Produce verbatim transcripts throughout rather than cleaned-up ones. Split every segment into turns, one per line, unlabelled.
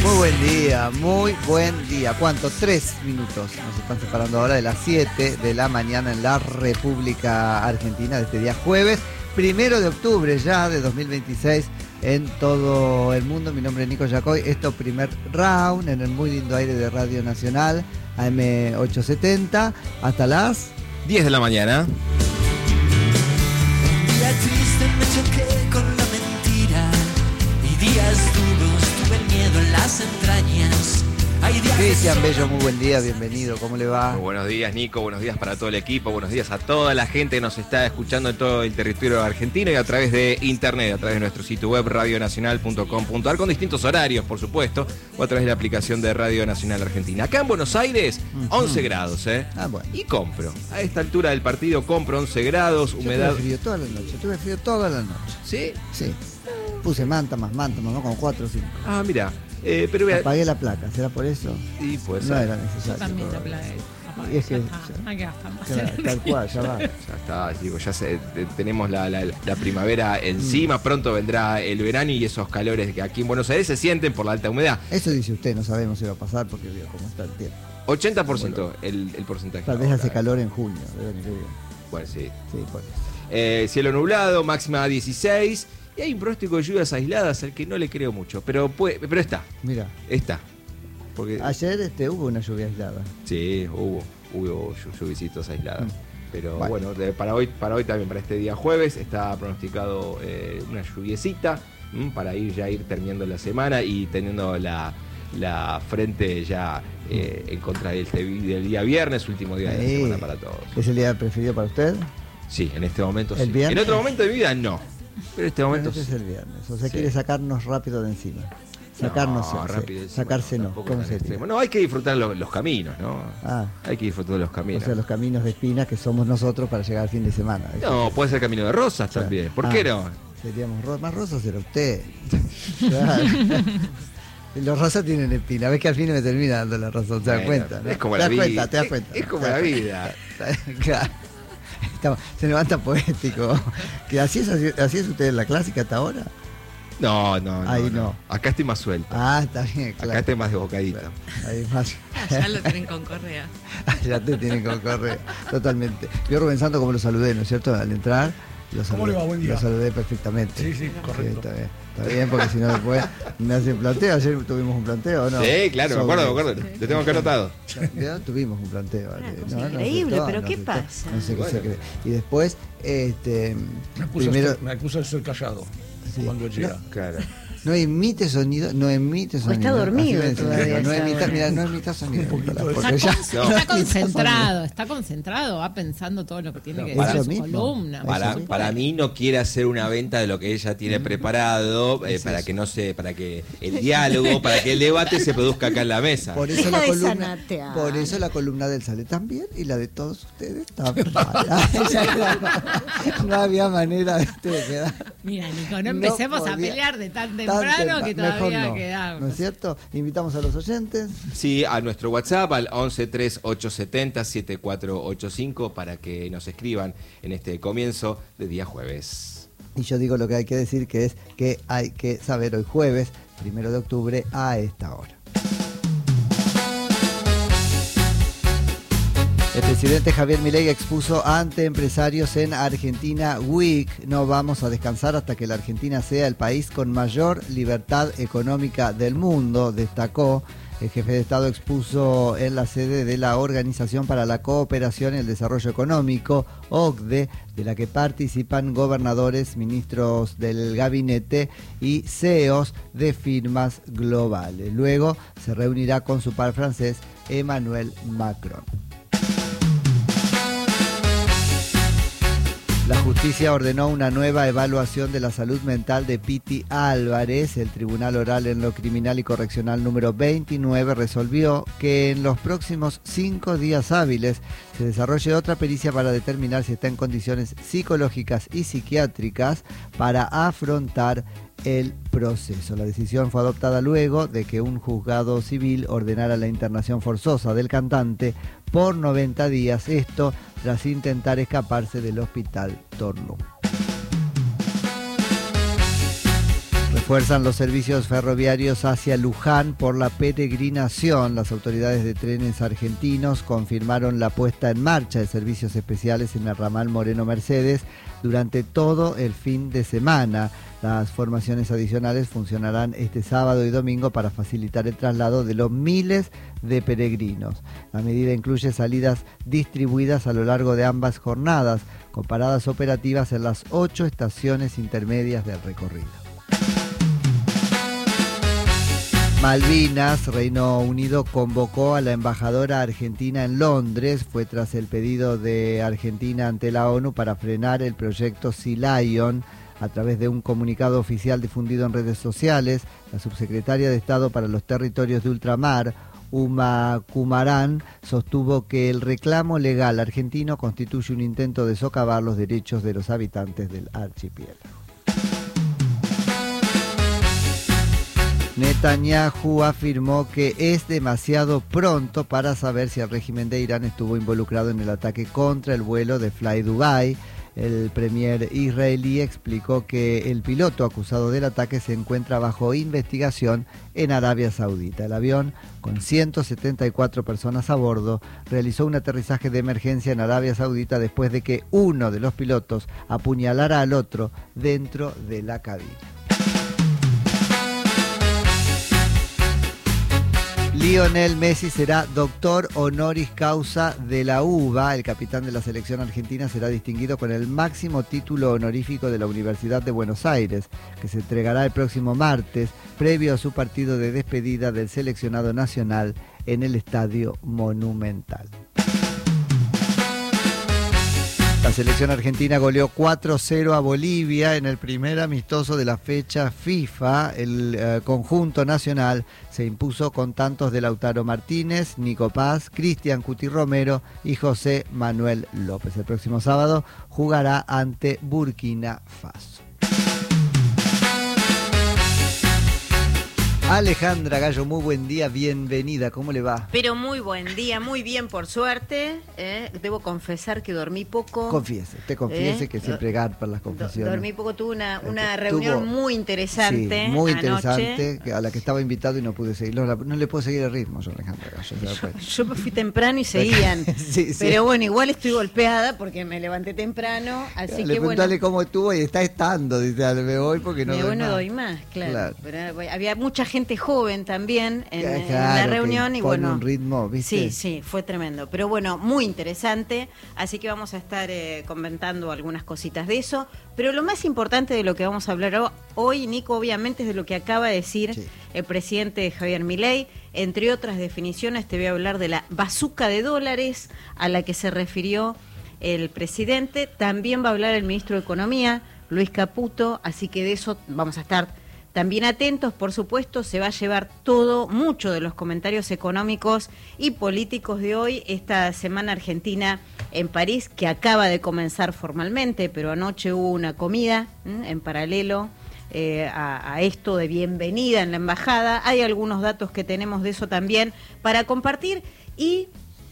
Muy buen día, muy buen día. ¿Cuánto? Tres minutos nos están separando ahora de las siete de la mañana en la República Argentina de este día jueves, primero de octubre ya de dos mil veintiséis en todo el mundo. Mi nombre es Nico Yacoy. Esto primer round en el muy lindo aire de Radio Nacional, A M ochocientos setenta, hasta las
diez de la mañana.
Un día triste me choqué con la mentira y días duros tuve el miedo en las entrañas. Hay días
Cristian Bello, muy buen día, bienvenido, ¿cómo le va?
Muy buenos días, Nico, buenos días para todo el equipo, buenos días a toda la gente que nos está escuchando en todo el territorio argentino y a través de internet, a través de nuestro sitio web radio nacional punto com punto a r con distintos horarios, por supuesto, o a través de la aplicación de Radio Nacional Argentina. Acá en Buenos Aires, once grados, ¿eh?
Ah, bueno.
Y compro. A esta altura del partido compro once grados,
Yo
humedad.
tuve frío toda la noche, tuve frío toda la noche.
¿Sí?
Sí. Puse manta más manta, más, ¿no? Como cuatro o cinco.
Ah, mira. Eh, pero vea.
Apagué la placa, ¿será por eso?
Y pues.
No era necesario.
También la plaga.
Y es que-
Hay que gastar más.
Claro, tal cual, ya va.
Ya está, digo, ya se, te- tenemos la, la- la primavera encima, pronto vendrá el verano y esos calores que aquí en Buenos Aires se sienten por la alta humedad.
Eso dice usted, no sabemos si va a pasar porque veo cómo está el tiempo.
ochenta por ciento el, el porcentaje.
Tal vez
ahora,
hace
eh.
calor en junio, del año que viene.
Bueno, sí.
Sí, por eso.
Eh, cielo nublado, máxima dieciséis. Y hay un pronóstico de lluvias aisladas al que no le creo mucho. Pero puede, pero está,
Mira,
está. Porque
ayer este, hubo una lluvia aislada.
sí, hubo, hubo llu- lluvisitas aisladas.
Mm.
Pero
Bueno.
bueno, de- para hoy, para hoy también, para este día jueves, está pronosticado eh, una lluviecita mm, para ir ya ir terminando la semana y teniendo la, la frente ya eh, en contra del, del día viernes, último día de la
Sí.
semana para todos.
¿Es el día preferido para usted?
Sí, en este momento
¿El
sí.
viernes?
En otro momento de mi vida no. Pero en este momento
Este es
sí.
el viernes. O sea,
Sí.
quiere sacarnos rápido de encima. Sacarnos,
No,
sí,
rápido encima,
sacarse no.
tampoco
¿Cómo
tan
sería?
extremo. No, hay que disfrutar los, los caminos, ¿no?
Ah,
Hay que disfrutar de los
o
caminos.
sea, los caminos de espinas que somos nosotros para llegar al fin de semana.
No, puede ser camino de rosas también. ¿Por
Ah,
qué no?
Seríamos ro- más rosas era usted. Claro. Los rosas tienen espina. Ves que al fin me termina dando la razón. ¿Te das
Bueno,
cuenta? ¿no?
Es como
¿Te
la
das
vida.
cuenta? ¿Te das
Es-
cuenta?
Es, como
¿Te das
la
cuenta?
vida.
Claro. Estamos- se levanta poético. ¿Que así, es, así, así es usted en la clásica hasta ahora?
No, no, no.
Ahí no.
Acá estoy más suelto.
Ah, está bien, claro.
Acá estoy más de bocadito.
Ahí más.
Ya lo tienen con correa.
Ya te tienen con correr. Totalmente. Yo Rubén Santos, como lo saludé, ¿no es cierto? Al entrar, lo saludé,
¿Cómo le va? Buen día.
Lo saludé perfectamente.
Sí, sí, correcto.
está bien. Está bien, porque si no después me hacen planteo. Ayer tuvimos un planteo, ¿o no?
Sí, claro, me
Sobre-
acuerdo, me acuerdo. Lo tengo acá anotado.
Ya tuvimos un planteo.
Una
eh,
cosa
no, no,
increíble,
asustó,
pero
nos
¿qué
asustó.
pasa?
No sé qué se
Bueno.
cree. Y después, este,
Me acusa,
primero,
de ser, me acusa de ser callado
Sí.
cuando él llega.
Claro.
no emite sonido, no emite sonido.
está dormido
Así me
todavía
enseñaron. No
esa
emita,
hora.
mira, no emita sonido.
Un poquito de-
Porque
Está,
ya-
con-
no.
está
emita
concentrado, está concentrado, va pensando todo lo que tiene que
¿Es
decir
lo
en su
mismo?
columna.
Eso
Para,
sí.
para mí no quiere hacer una venta de lo que ella tiene preparado eh,
Es
para
eso.
que no se, para que el diálogo, para que el debate se produzca acá en la mesa.
Por eso,
Deja
la
de
columna,
zanatear.
por eso la columna del sale tan bien y la de todos ustedes tan mala. Ya no había manera de de quedar.
Mira, Nico, no
No
empecemos a
podía-
pelear de tan
tan
temprano
tempa-
que
mejor
todavía
no,
quedamos.
¿No es cierto? Invitamos a los oyentes.
Sí, a nuestro WhatsApp al once tres ocho setenta siete cuatro ocho cinco para que nos escriban en este comienzo de día jueves.
Y yo digo lo que hay que decir, que es que hay que saber hoy jueves, primero de octubre, a esta hora. El presidente Javier Milei expuso ante empresarios en Argentina Week: no vamos a descansar hasta que la Argentina sea el país con mayor libertad económica del mundo, destacó. El jefe de Estado expuso en la sede de la Organización para la Cooperación y el Desarrollo Económico, O C D E, de la que participan gobernadores, ministros del gabinete y C E Os de firmas globales. Luego se reunirá con su par francés, Emmanuel Macron. La justicia ordenó una nueva evaluación de la salud mental de Piti Álvarez. El Tribunal Oral en lo Criminal y Correccional número veintinueve resolvió que en los próximos cinco días hábiles se desarrolle otra pericia para determinar si está en condiciones psicológicas y psiquiátricas para afrontar el proceso. La decisión fue adoptada luego de que un juzgado civil ordenara la internación forzosa del cantante por noventa días, esto tras intentar escaparse del hospital Tornum. Refuerzan los servicios ferroviarios hacia Luján por la peregrinación. Las autoridades de trenes argentinos confirmaron la puesta en marcha de servicios especiales en el ramal Moreno Mercedes durante todo el fin de semana. Las formaciones adicionales funcionarán este sábado y domingo para facilitar el traslado de los miles de peregrinos. La medida incluye salidas distribuidas a lo largo de ambas jornadas, con paradas operativas en las ocho estaciones intermedias del recorrido. Malvinas, Reino Unido convocó a la embajadora argentina en Londres. Fue tras el pedido de Argentina ante la ONU para frenar el proyecto Sea Lion. A través de un comunicado oficial difundido en redes sociales, la subsecretaria de Estado para los Territorios de Ultramar, Uma Kumaran, sostuvo que el reclamo legal argentino constituye un intento de socavar los derechos de los habitantes del archipiélago. Netanyahu afirmó que es demasiado pronto para saber si el régimen de Irán estuvo involucrado en el ataque contra el vuelo de Fly Dubai. El premier israelí explicó que el piloto acusado del ataque se encuentra bajo investigación en Arabia Saudita. El avión, con ciento setenta y cuatro personas a bordo, realizó un aterrizaje de emergencia en Arabia Saudita después de que uno de los pilotos apuñalara al otro dentro de la cabina. Lionel Messi será doctor honoris causa de la U B A. El capitán de la selección argentina será distinguido con el máximo título honorífico de la Universidad de Buenos Aires, que se entregará el próximo martes, previo a su partido de despedida del seleccionado nacional en el Estadio Monumental. La selección argentina goleó cuatro cero a Bolivia en el primer amistoso de la fecha FIFA. El eh, conjunto nacional se impuso con tantos de Lautaro Martínez, Nico Paz, Cristian Cuti Romero y José Manuel López. El próximo sábado jugará ante Burkina Faso. Alejandra Gallo, muy buen día, bienvenida, ¿cómo le va?
Pero muy buen día, muy bien por suerte. Eh, debo confesar que dormí poco.
Confiese, te confiese
eh,
que siempre garpan las confesiones.
Dormí poco, tuve una, una
Tuvo,
reunión muy interesante.
Sí, muy
anoche.
interesante, a la que estaba invitado y no pude seguir. No, no le puedo seguir el ritmo, yo, Alejandra Gallo.
Yo, yo me fui temprano y seguían. sí, sí. Pero bueno, igual estoy golpeada porque me levanté temprano. Así
le
que bueno.
Le cómo estuvo y está estando, dice, me voy porque no
me
doy
voy, no
más.
doy más, claro. claro. Pero había mucha gente joven también en,
claro,
en la reunión y bueno,
un ritmo, ¿viste?
Sí, sí, fue tremendo. Pero bueno, muy interesante, así que vamos a estar eh, comentando algunas cositas de eso. Pero lo más importante de lo que vamos a hablar hoy, Nico, obviamente es de lo que acaba de decir sí. el presidente Javier Milei. Entre otras definiciones, te voy a hablar de la bazuca de dólares a la que se refirió el presidente. También va a hablar el ministro de Economía, Luis Caputo, así que de eso vamos a estar también atentos. Por supuesto, se va a llevar todo, mucho de los comentarios económicos y políticos de hoy, esta semana argentina en París, que acaba de comenzar formalmente, pero anoche hubo una comida ¿m? en paralelo eh, a, a esto de bienvenida en la embajada. Hay algunos datos que tenemos de eso también para compartir y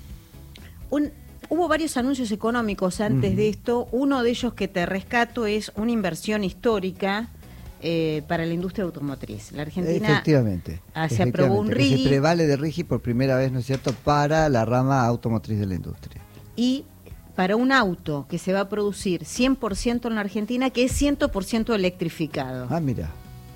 un... Hubo varios anuncios económicos antes uh-huh. de esto. Uno de ellos que te rescato es una inversión histórica eh, para la industria automotriz. La Argentina
efectivamente,
ah, se aprobó un R I G I.
Se prevale de R I G I por primera vez, ¿no es cierto?, para la rama automotriz de la industria.
Y para un auto que se va a producir cien por ciento en la Argentina, que es cien por ciento electrificado.
Ah, mira.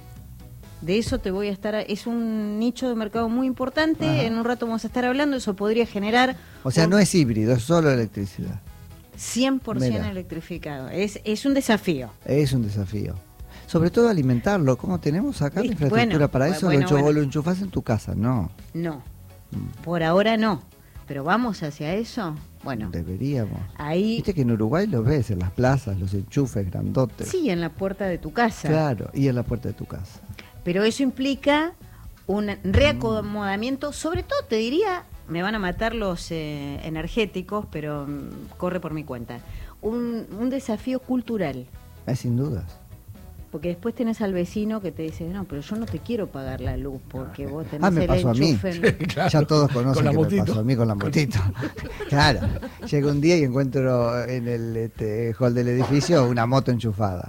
De eso te voy a estar, es un nicho de mercado muy importante. Ajá. En un rato vamos a estar hablando, eso podría generar...
O sea, un... no es híbrido, es solo electricidad.
cien por ciento Mira. Electrificado, es, es un desafío.
Es un desafío. Sobre todo alimentarlo, ¿cómo tenemos acá la infraestructura bueno, para eso? Bueno, lo, bueno. lo enchufás en tu casa, ¿no?
No, mm. por ahora no, pero vamos hacia eso. Bueno,
deberíamos.
Ahí...
Viste que en Uruguay los ves en las plazas, los enchufes grandotes.
Sí, en la puerta de tu casa.
Claro, y en la puerta de tu casa.
Pero eso implica un reacomodamiento, sobre todo te diría, me van a matar los eh, energéticos, pero um, corre por mi cuenta, un, un desafío cultural.
Ah, sin dudas.
Porque después tenés al vecino que te dice, no, pero yo no te quiero pagar la luz porque vos tenés
ah, me
el
pasó
enchufe.
A mí. Claro. Ya todos conocen que motito. me pasó a mí con la motito. Claro, llego un día y encuentro en el este, hall del edificio una moto enchufada.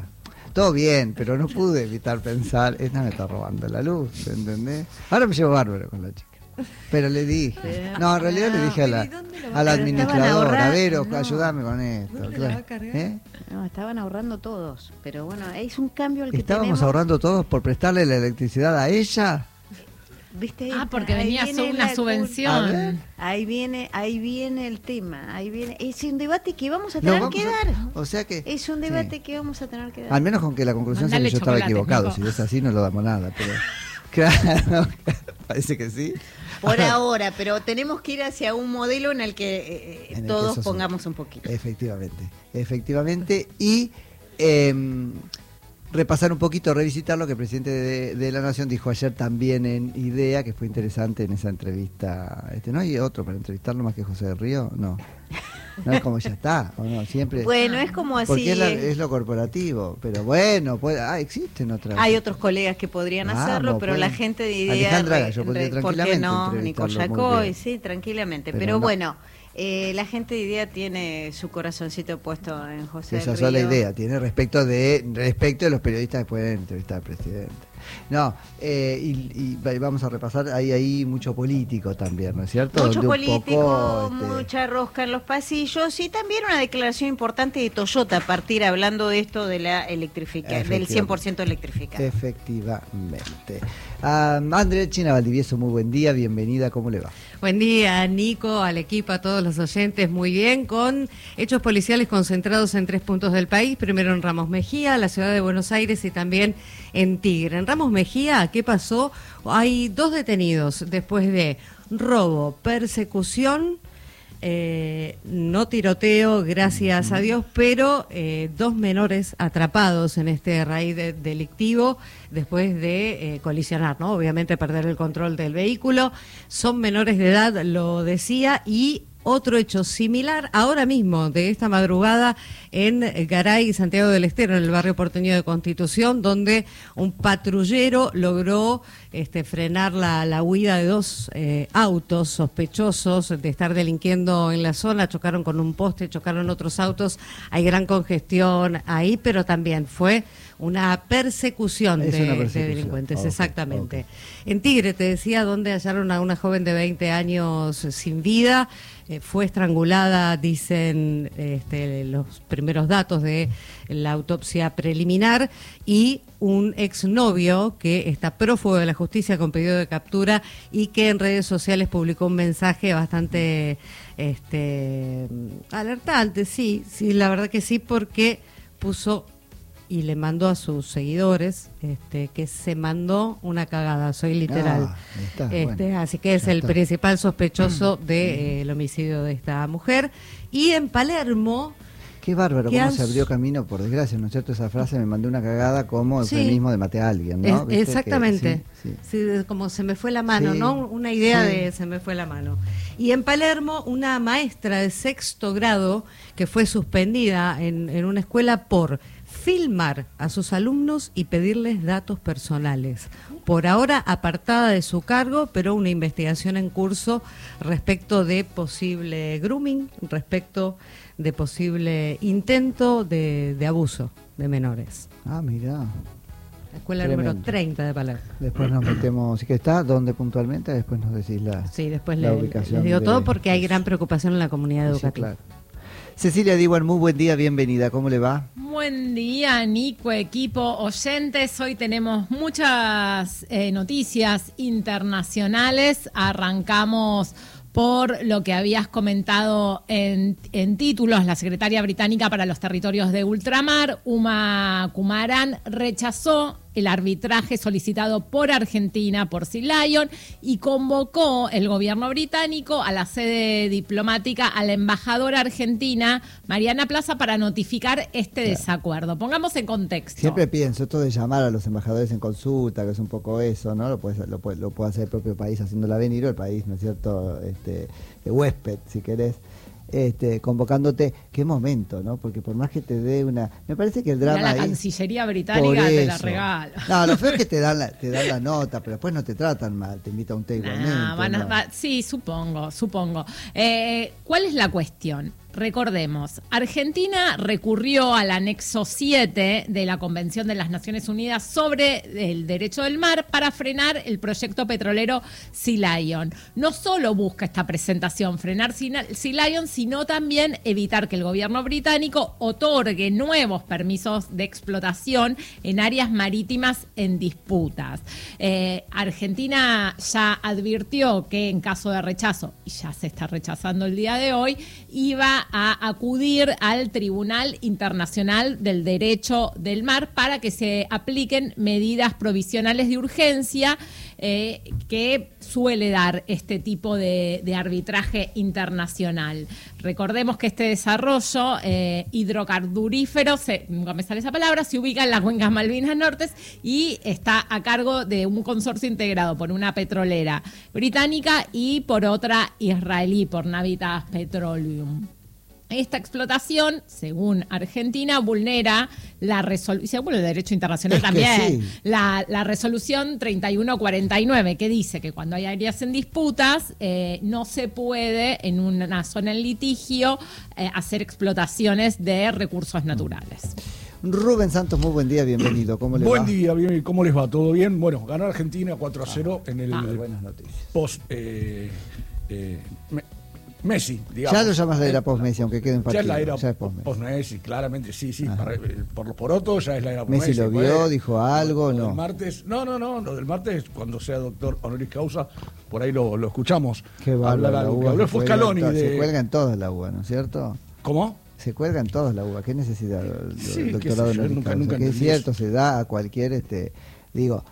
todo bien, pero no pude evitar pensar, esta me está robando la luz, ¿entendés? Ahora me llevo bárbaro con la chica. Pero le dije, no, en realidad le dije a la, a la administradora, Vero,
no.
ayúdame con esto.
¿Dónde
claro.
la va a cargar?
¿Eh?
No, estaban ahorrando todos, pero bueno, es un cambio al que
¿Estábamos
tenemos.
ahorrando todos por prestarle la electricidad a ella?
¿Viste?
Ah, porque
Ahí
venía
viene
solo una
la-
A
subvención.
ver.
Ahí viene, ahí viene el tema, ahí viene, es un debate que vamos a
No,
tener
vamos
que
a-
dar.
O sea que...
Es un
sí.
debate que vamos a tener que dar.
Al menos con que la conclusión sea que
Mandale
yo estaba
chocolates,
equivocado.
Nico.
Si es así, no lo damos nada. Pero claro, parece que sí.
Por ahora, pero tenemos que ir hacia un modelo en el que eh,
En el que
todos
eso sí.
pongamos un poquito.
Efectivamente, efectivamente. Y eh, repasar un poquito, revisitar lo que el presidente de, de la Nación dijo ayer también en IDEA, que fue interesante en esa entrevista. Este, ¿No hay otro para entrevistarlo más que José del Río? No. No es como ya está, o no, siempre.
Bueno, es como así.
Porque es, la-
eh,
es lo corporativo, pero bueno, puede, ah, existen otras.
Hay otros colegas que podrían
Vamos,
hacerlo, pero la
pueden.
gente de idea.
Alejandra
re-
Gallo podría
re- ¿por qué
tranquilamente
no?
entrevistarlo
Nicole
muy
Yacoy,
bien.
sí, tranquilamente.
Pero
Pero,
no.
bueno, eh, la gente de idea tiene su corazoncito puesto en José
Esa
del
sola
Río.
idea tiene respecto de respecto de los periodistas que pueden entrevistar al presidente. No, eh, y, y va- vamos a repasar, hay ahí mucho político también, ¿no es cierto?
Mucho
Donde un
político,
poco, este,
mucha rosca en los pasillos y también una declaración importante de Toyota a partir hablando de esto de la electrificación, del cien por ciento electrificado.
Efectivamente. Ah, Andrea China Valdivieso, muy buen día, bienvenida, ¿cómo le va?
Buen día, Nico, al equipo, a todos los oyentes. Muy bien, con hechos policiales concentrados en tres puntos del país. Primero en Ramos Mejía, la ciudad de Buenos Aires y también en Tigre. En Ramos Mejía, ¿qué pasó? Hay dos detenidos después de robo, persecución, eh, no tiroteo, gracias a Dios, pero eh, dos menores atrapados en este raíz de- delictivo después de eh, colisionar, ¿no? Obviamente perder el control del vehículo. Son menores de edad, lo decía, y otro hecho similar ahora mismo, de esta madrugada, en Garay y Santiago del Estero, en el barrio porteño de Constitución, donde un patrullero logró este, frenar la, la huida de dos eh, autos sospechosos de estar delinquiendo en la zona. Chocaron con un poste, chocaron otros autos. Hay gran congestión ahí, pero también fue una persecución,
Es
de,
una
de
persecución.
delincuentes,
Ok,
exactamente.
ok.
En Tigre, te decía, donde hallaron a una joven de veinte años sin vida. Eh, fue estrangulada, dicen este, los primeros datos de la autopsia preliminar, y un exnovio que está prófugo de la justicia con pedido de captura y que en redes sociales publicó un mensaje bastante este, alertante. Sí, sí, la verdad que sí, porque puso y le mandó a sus seguidores este, que se mandó una cagada, soy literal.
Ah, ahí está,
este,
bueno,
así que es
ya
el
está.
principal sospechoso del homicidio de esta mujer. Y en Palermo,
Qué bárbaro,
¿Qué
cómo
has-
se abrió camino, por desgracia, ¿no es cierto? Esa frase me mandó una cagada como
Sí.
eufemismo de maté a alguien, ¿no?
es-
¿Viste?
exactamente,
Que- sí, sí.
sí, de- como se me fue la mano,
Sí,
¿no? Una idea
sí.
de se me fue la mano. Y en Palermo, una maestra de sexto grado que fue suspendida en, en una escuela por filmar a sus alumnos y pedirles datos personales. Por ahora apartada de su cargo, pero una investigación en curso respecto de posible grooming, respecto de posible intento de, de abuso de menores.
Ah, mirá.
La escuela
Tremendo.
número treinta de Palermo.
Después nos metemos, ¿sí que está? ¿Dónde puntualmente? Después nos decís la,
Sí, después
la
le,
ubicación
les digo
de-
todo porque hay gran preocupación en la comunidad
Sí,
educativa.
claro. Cecilia Diwan, muy buen día, bienvenida, ¿cómo le va?
Buen día, Nico, equipo, oyentes. Hoy tenemos muchas eh, noticias internacionales. Arrancamos por lo que habías comentado en, en títulos. La secretaria británica para los territorios de ultramar, Uma Kumaran, rechazó el arbitraje solicitado por Argentina por Sea Lion y convocó el gobierno británico a la sede diplomática a la embajadora argentina Mariana Plaza para notificar este desacuerdo. Pongamos en contexto.
Siempre pienso esto de llamar a los embajadores en consulta, que es un poco eso, ¿no? Lo puede, lo puede, lo puede hacer el propio país haciéndola venir, o el país, ¿no es cierto?, este, de huésped, si querés. Este, convocándote, qué momento, ¿no? Porque por más que te dé una... Me parece que el drama
Mirá, la
ahí-
Cancillería
por
británica te la
eso.
regala.
No, lo feo es que te dan, la, te dan la nota, pero después no te tratan mal, te invitan a un té igualmente.
Nah, van a-
¿no?
va- sí, supongo, supongo. Eh, ¿Cuál es la cuestión? Recordemos, Argentina recurrió al anexo siete de la Convención de las Naciones Unidas sobre el derecho del mar para frenar el proyecto petrolero Sea Lion. No solo busca esta presentación frenar Sea Lion, sino también evitar que el gobierno británico otorgue nuevos permisos de explotación en áreas marítimas en disputas. Eh, Argentina ya advirtió que en caso de rechazo, y ya se está rechazando el día de hoy, iba a acudir al Tribunal Internacional del Derecho del Mar para que se apliquen medidas provisionales de urgencia eh, que suele dar este tipo de, de arbitraje internacional. Recordemos que este desarrollo eh, hidrocarburífero, se, nunca me sale esa palabra, se ubica en las cuencas Malvinas Nortes y está a cargo de un consorcio integrado por una petrolera británica y por otra israelí, por Navitas Petroleum. Esta explotación, según Argentina, vulnera la resolución, según el derecho internacional
Es que
también,
sí.
la, la resolución treinta y uno cuarenta y nueve, que dice que cuando hay áreas en disputas, eh, no se puede en una zona en litigio eh, hacer explotaciones de recursos naturales.
Rubén Santos, muy buen día, bienvenido. ¿Cómo le
Buen
va?
día, bien, ¿cómo les va? ¿Todo bien? Bueno, ganó Argentina cuatro a cero en el
Ah.
Buenas noticias.
post eh, eh, me- Messi, digamos.
Ya lo llamas la era post-Messi, aunque quede en
Ya
partido.
es la era
ya es post-Messi.
post-Messi, claramente, sí, sí.
Ajá.
Para- eh, por los porotos ya es la era post-Messi.
Messi lo
pues.
vio, dijo algo,
Lo
no.
del martes, no, no, no, lo del martes, cuando sea doctor honoris causa, por ahí lo, lo escuchamos.
Qué bárbaro,
hablar
la
algo. Que
uva
habló
se
fue
cuelga en
Scaloni
todas- Se
de...
cuelgan todas la uva, ¿no es cierto?
¿Cómo?
Se cuelgan todas la uva. ¿Qué necesidad? El
Sí, qué
doctorado
sé yo,
honoris
nunca-
causa?
nunca
Que es
entendí
cierto,
eso.
se da a cualquier, este, digo,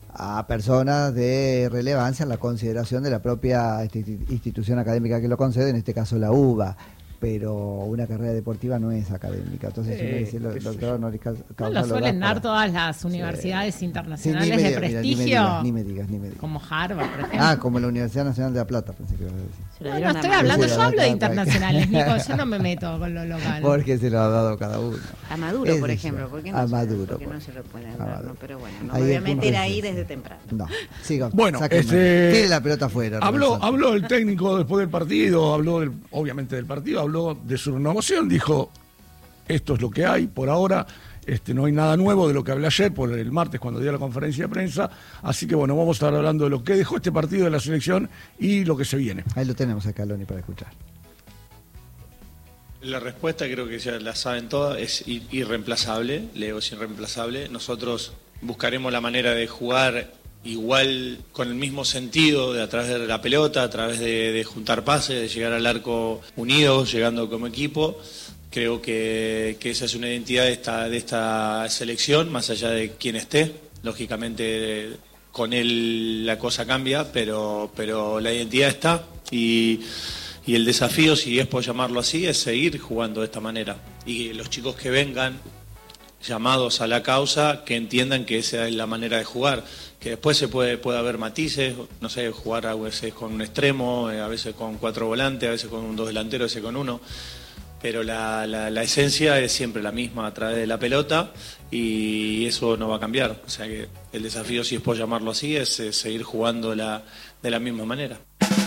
a personas de relevancia en la consideración de la propia insti- institución académica que lo concede, en este caso la UBA. Pero una carrera deportiva no es académica. Entonces,
Eh,
yo me decía,
qué sé
doctor honoris causa.
No lo suelen
das
dar
para-
todas las universidades
Sí,
internacionales
ni me
de
digas, mira,
prestigio,
ni me digas, ni me digas, ni me digas.
como Harvard, por ejemplo.
Ah, como la Universidad Nacional de La Plata, pensé que ibas a decir.
Se lo
No, no
dieron a
estoy
Maduro.
hablando,
Sí,
yo
la
hablo de
verdad,
internacionales,
cualquiera.
Nico, yo no me meto con lo local.
Porque se lo ha dado cada uno.
A Maduro,
Es
por
eso.
ejemplo, ¿por qué no,
A
se,
Maduro,
porque
por
no se lo puede
A
hablar?
Maduro.
No, pero bueno, no
Ahí
me voy a
es punto
meter
de
ahí
vista.
desde temprano.
No, siga.
Bueno,
sáquenme.
este-
Tire la pelota afuera. Rubén
Habló,
Santos.
habló el técnico después del partido, habló del- obviamente del partido, habló de su renovación, dijo, esto es lo que hay por ahora, este, no hay nada nuevo de lo que hablé ayer, por el martes cuando dio la conferencia de prensa, así que bueno, vamos a estar hablando de lo que dejó este partido de la selección y lo que se viene.
Ahí lo tenemos a Scaloni para escuchar.
La respuesta creo que ya la saben todas, es ir- irreemplazable, Leo es irreemplazable. Nosotros buscaremos la manera de jugar igual con el mismo sentido, de a través de la pelota, a través de, de juntar pases, de llegar al arco unidos, llegando como equipo. Creo que, que esa es una identidad de esta, de esta selección, más allá de quién esté. Lógicamente con él la cosa cambia, pero, pero la identidad está y... Y el desafío, si es por llamarlo así, es seguir jugando de esta manera. Y los chicos que vengan llamados a la causa, que entiendan que esa es la manera de jugar. Que después se puede, puede haber matices, no sé, jugar a veces con un extremo, a veces con cuatro volantes, a veces con un dos delanteros, a veces con uno. Pero la, la, la esencia es siempre la misma a través de la pelota y eso no va a cambiar. O sea que el desafío, si es por llamarlo así, es, es seguir jugando la, de la misma manera.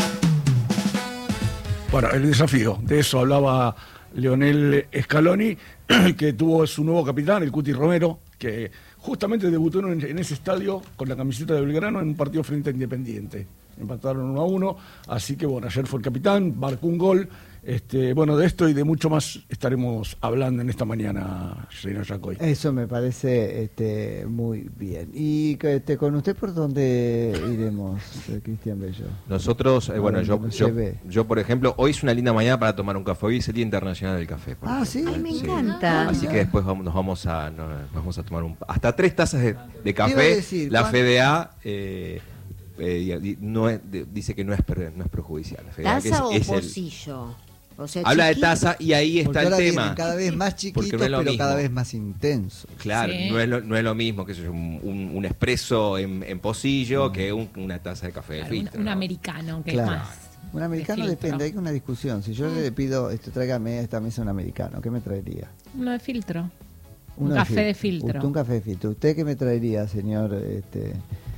Bueno, el desafío, de eso hablaba Leonel Scaloni, que tuvo su nuevo capitán, el Cuti Romero, que justamente debutó en, en ese estadio con la camiseta de Belgrano en un partido frente a Independiente. Empataron uno a uno, así que bueno, ayer fue el capitán, marcó un gol. Este, bueno, de esto y de mucho más estaremos hablando en esta mañana, señor Yacoy.
Eso me parece este, muy bien. ¿Y que, este, con usted por dónde iremos, eh, Cristian Bello?
Nosotros, eh, bueno,
A
yo,
donde nos
yo,
lleve.
yo, por ejemplo, hoy es una linda mañana para tomar un café. Hoy es el Día Internacional del Café. por
Ah,
ejemplo.
¿sí?
Ay, me
Sí.
encanta.
Así que después vamos, nos vamos a no, nos vamos a tomar un, hasta tres tazas de, de
iba a
café.
decir,
La
¿cuán-
F D A eh, eh, di- no es- de- dice que no es, per- no es perjudicial. La F D A, que
¿Taza
es-
o
es el-
pocillo? O sea,
habla de
chiquito.
taza y ahí
Porque
está el
ahora
tema.
vienen cada vez más
Porque
chiquitos,
no es lo
pero cada
mismo.
vez más intensos.
Claro,
Sí.
no, es lo, no es lo mismo que es un, un, un espresso en, en pocillo que un- una taza de café de
Claro, un,
filtro.
un
¿no?
americano que
Claro.
es más.
Un americano
de filtro.
depende, hay una discusión. Si yo le pido, este, tráigame a esta mesa un americano, ¿qué me traería?
Uno de filtro.
Uno
un café de filtro.
Usted un café de filtro. ¿Usted qué me traería, señor este,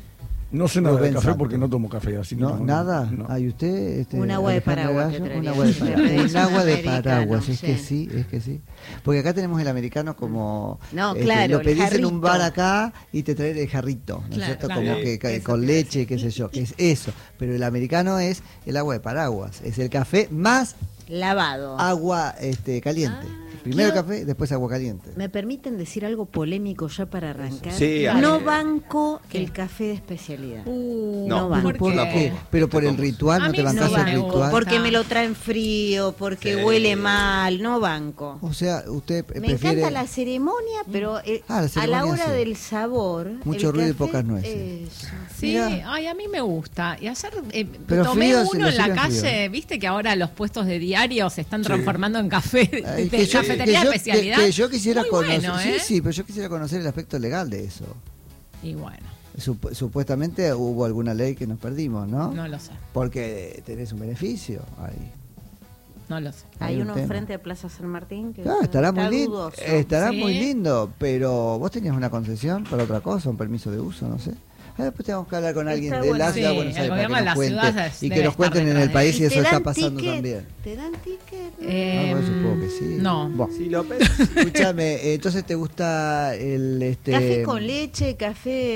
No sé nada de
Rubén
café
Santos.
porque no tomo café, así que
¿No?
no,
¿Nada?
no.
¿Hay usted? Este,
Un agua de
Alejandra
paraguas
Gallo?
que
Un
traería.
agua de
Sí,
paraguas. Un agua de
americano,
paraguas, es que
sí.
sí, es que sí. Porque acá tenemos el americano como...
No,
este,
claro,
lo
el
pedís en un
jarrito.
bar acá y te traen el jarrito, ¿no es
Claro,
cierto?
claro.
Como que ca-
Eso
con
te iba a
leche, qué sé yo, que es eso. Pero el americano es el agua de paraguas, es el café más
Lavado.
agua este, caliente. Primero
quiero-
café, después agua caliente.
¿Me permiten decir algo polémico ya para arrancar?
Sí,
no
dale.
banco
¿Qué?
el café de especialidad.
Uh,
No,
No va.
¿por
¿Por
qué?
qué? Pero por el ritual,
A
¿no
mí
te
no
bancás
No
el
me
banco,
ritual?
porque me lo traen frío, porque
Sí.
huele mal, no banco.
O sea, usted
Me
prefiere...
encanta la ceremonia, pero eh,
Ah, la
a la
ceremonia
hora
sí.
del sabor.
Mucho
el
ruido y
café,
pocas nueces.
eso.
Sí,
Mira.
ay, a mí me gusta. Y ayer eh,
Pero
tomé
frío, se
uno
lo
en la
sirven
calle,
frío.
viste que ahora los puestos de diario se están transformando en café, de,
Ay,
de
que yo-
cafetería
que yo-
especialidad.
que- que yo quisiera
Muy
conocer,
bueno,
sí,
¿eh?
sí, pero yo quisiera conocer el aspecto legal de eso.
Y bueno,
Sup- supuestamente hubo alguna ley que nos perdimos, ¿no?
no lo sé,
Porque tenés un beneficio ahí.
no lo sé.
Hay
Hay
un
uno
tema.
frente a Plaza San Martín que
Claro, estará muy lindo,
dudoso.
estará
Sí.
muy lindo, pero vos tenías una concesión para otra cosa, un permiso de uso, no sé. Ah, después tenemos que hablar con alguien
Está
de
bueno.
la ciudad de
Sí,
Buenos
el
Aires para
gobierno
que
de
nos
la
cuente
ciudad
y
debe
que nos
estar
cuenten en el
detrás de
país
¿Y
si eso
te
está
dan
pasando
ticket?
también.
¿Te dan ticket?
Eh,
Ah, bueno, supongo que sí.
no.
Bueno,
Sí, López.
escúchame, entonces te gusta el este
Café con leche, café